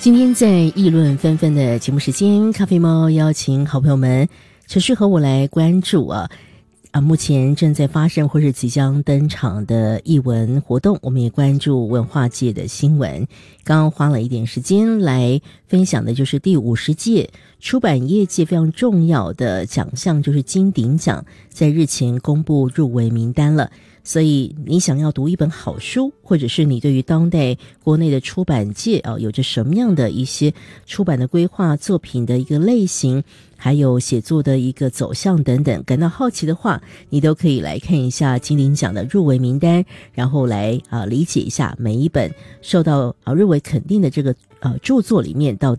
今天在议论纷纷的节目时间，咖啡猫邀请好朋友们持续和我来关注目前正在发生或是即将登场的艺文活动，我们也关注文化界的新闻。刚刚花了一点时间来分享的就是第50届出版业界非常重要的奖项，就是金鼎奖，在日前公布入围名单了。所以你想要读一本好书，或者是你对于当代国内的出版界有着什么样的一些出版的规划、作品的一个类型，还有写作的一个走向等等，感到好奇的话，你都可以来看一下金鼎奖的入围名单，然后来理解一下每一本受到入围肯定的这个著作里面到底